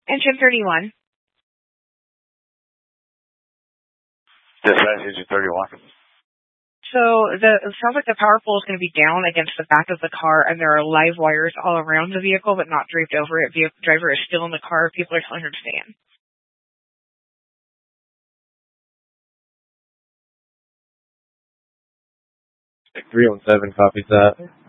Engine 31. Dispatch engine 31. So it sounds like the power pole is going to be down against the back of the car, and there are live wires all around the vehicle, but not draped over it. The driver is still in the car. People are telling her to stand. 317 copies that.